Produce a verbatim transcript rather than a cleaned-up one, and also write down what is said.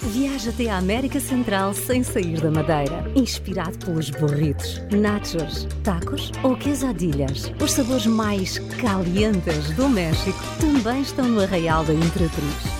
Viaja até à América Central sem sair da Madeira. Inspirado pelos burritos, nachos, tacos ou quesadillas. Os sabores mais calientes do México também estão no Arraial da Imperatriz.